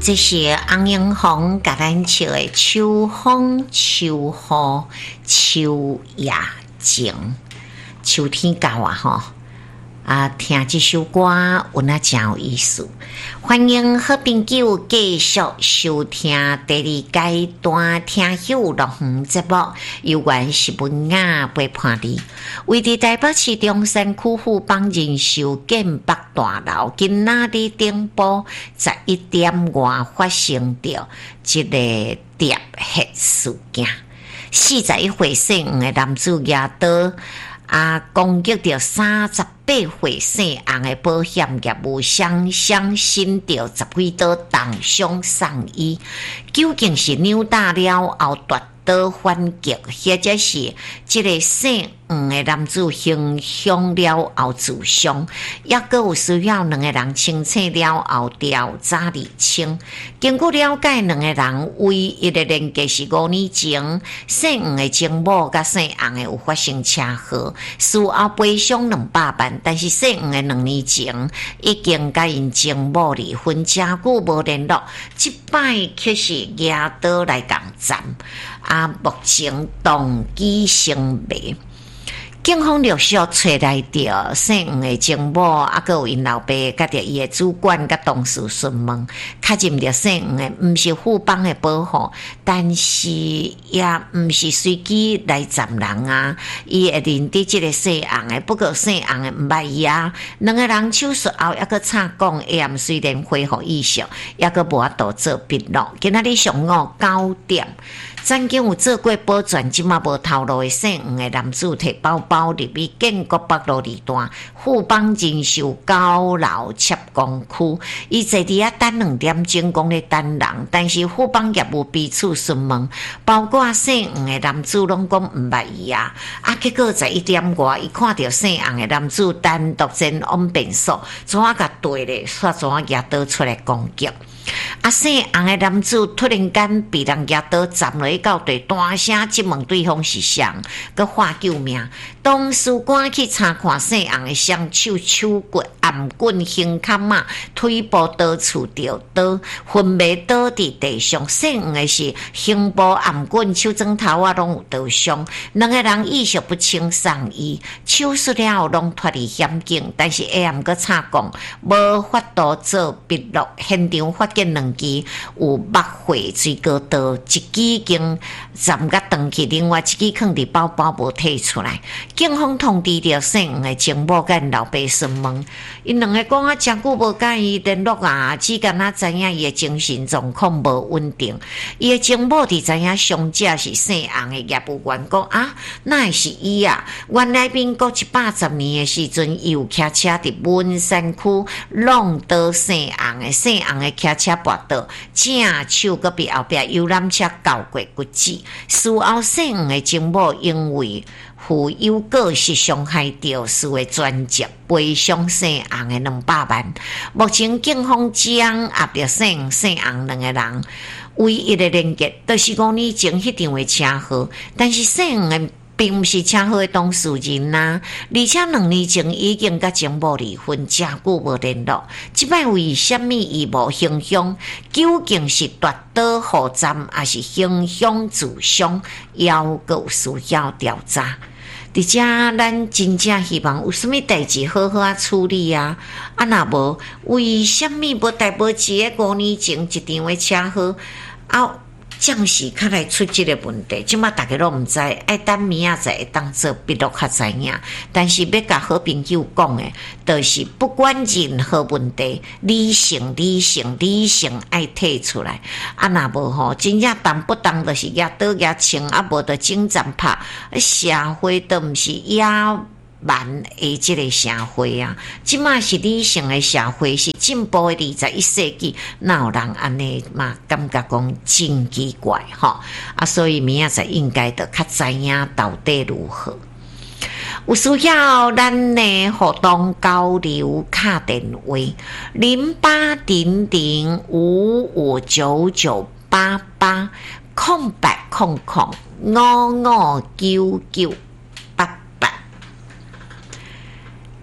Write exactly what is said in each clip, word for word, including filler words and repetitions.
这是洪英红甲咱唱的《秋风秋雨秋夜情》，秋天到啊吼！啊，听这首歌有那真有意思。欢迎好朋友继续收听第二阶段听友乐园节目，有关是文雅陪伴你。位伫台北市中山区富邦人寿建北大楼，今仔日顶部十一点外发生着一个跌核事件，四十一岁姓黄的男子拿刀啊攻击着三十八岁姓洪的保险业务双双身着十几刀重伤送医，究竟是扭打了后夺刀反击，或者是这个姓黄的男子行凶了后自伤，也阁有需要两个人清楚了后调查厘清。经过了解，两个人唯一的连结是五年前姓黄的情某甲姓洪的有发生车祸，事后赔偿两百万，但是姓黄的两年前已经甲因情某离婚，真久无联络，这摆却是拿刀来共斩。啊，目前动机成谜。警方陆续找来着姓黄的情某，啊，佮有因老爸，甲着伊的主管，甲同事询问，确认着姓黄的毋是富邦的保护，但是也毋是随机来斩人啊。伊会认得即个姓黄的，不过姓黄的毋捌伊啊。两个人手术后，抑佮插讲 A M 虽然恢复意识，抑佮无法度做笔录。今仔日上午九点。曾经有做过保全，即马无透露的姓黄的男子摕包包入去建国北路二段富邦人寿高楼切工区，伊坐伫遐等两点钟，讲咧等人，但是富邦业务彼此询问，包括姓黄的男子拢讲毋捌伊啊，啊，结果在一点外，伊看到姓黄的男子单独前往便所，怎啊甲对咧，煞怎啊拿刀出来攻击。啊！姓洪的男子突然间被人拿刀斩落去到地，大声质问对方是谁，佮喊救命。同事赶去查看姓洪的双手、手骨、颔棍、胸坎啊、腿部刀处着刀，分别倒伫地上。姓洪的是胸部、颔棍、手指头啊，拢有刀伤。两个人意识不清送医，手术了后拢脱离险境，但是 A M 佮查讲无法度做笔录，现场发见两支有墨血水果刀，一支已经斩甲断去，另外一支放伫包包无摕出来。警方通知着姓黄的情某甲因老爸询问，因两个讲啊，真久无甲伊联络啊，只敢若知影伊的精神状况无稳定。伊的情某伫知影伤者是姓黄的业务员，讲啊，哪会是伊啊？原来民国一百十年的时阵，伊有骑车伫文山区弄倒姓黄的，姓黄的骑车跋倒，正手搁被后壁游览车交过骨折。事后姓黄的情某因为负有过失伤害肇事的专责，赔偿姓洪的两百万。目前警方将压着姓姓洪两个人唯一的连结，就是五年前迄场的车祸。但是姓洪的并不是车祸的当事人呐、啊，而且两年前已经甲情某离婚，真久无联络。即摆为什么伊无行凶？究竟是夺刀互斩，还是行凶自伤？要阁有需要调查。伫遮，咱真正希望有啥物代志好好啊处理啊！啊，若无，为什么无代无志个五年前一场的车祸啊？暂时较来出即个问题，即马大家拢毋知，爱等明仔载会当做笔录较知影。但是要甲好朋友讲诶，就是不管任何问题，理性、理性、理性爱摕出来。啊，若无吼，真正当不当就是举刀举枪，啊无就警察拍，社会都毋是野蛮的即个社会啊！即马是理性的社会，是进步的二十一世纪，哪有人安尼嘛？感觉讲真奇怪吼！啊，所以明仔载应该着较知影到底如何。有需要咱的互动交流卡电话零八零零五五九九八八空白空空五五九九八八。继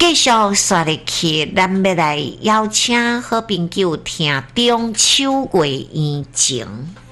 继续说入去，咱要来邀请好朋友听中秋月圆情。